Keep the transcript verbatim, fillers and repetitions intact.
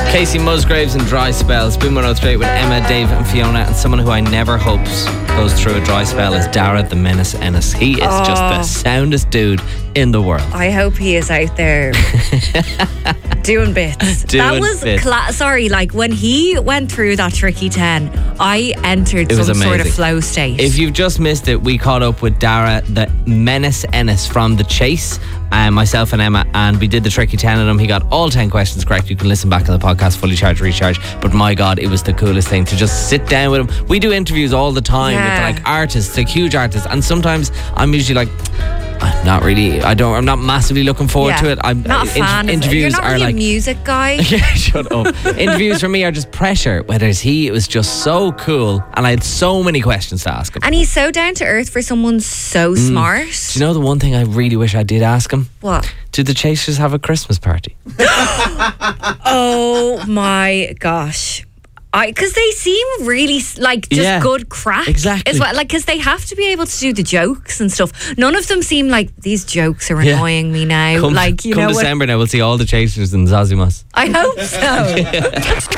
Casey Musgraves and Dry Spell. Spin one oh three with Emma, Dave and Fiona. And someone who I never hopes goes through a dry spell is Dara the Menace Ennis. He is Oh. just the soundest dude in the world. I hope he is out there doing bits. Doing that was bits. cla- sorry, like when he went through that tricky ten, I entered It was some sort of amazing. flow state. If you've just missed it, we caught up with Dara the Menace Ennis from The Chase, uh, myself and Emma, and we did the tricky ten of him. He got all ten questions correct. You can listen back on the podcast, Fully Charged, Recharged. But my God, it was the coolest thing to just sit down with him. We do interviews all the time Yeah. with like artists, like huge artists, and sometimes I'm usually like, I'm not really, I don't, I'm not massively looking forward Yeah. to it. I'm not a in- fan. of it. interviews You're not are really like a music guy. Yeah, shut up. Interviews for me are just pressure. Whereas he, it was just so cool, and I had so many questions to ask him. And he's so down to earth for someone so smart. Mm. Do you know the one thing I really wish I did ask him? What? Did the Chasers have a Christmas party? Oh my gosh. I because they seem really like just Yeah, good crack. exactly. As well, like because they have to be able to do the jokes and stuff. None of them seem like these jokes are Yeah. annoying me now. Come, like you come know what? December now, we'll see all the Chasers in Zazimos. I hope so.